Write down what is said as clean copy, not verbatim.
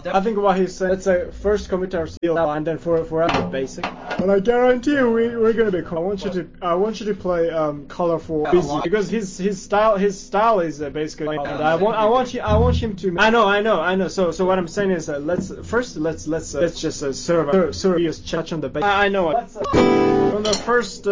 I think what he's saying, let's say first commit our CL and then for basic. But I guarantee you we're gonna be cool. I want you to play colorful busy because his style is basically. And I want him to. I know. So what I'm saying is let's just serve touch on the base. I know. From the first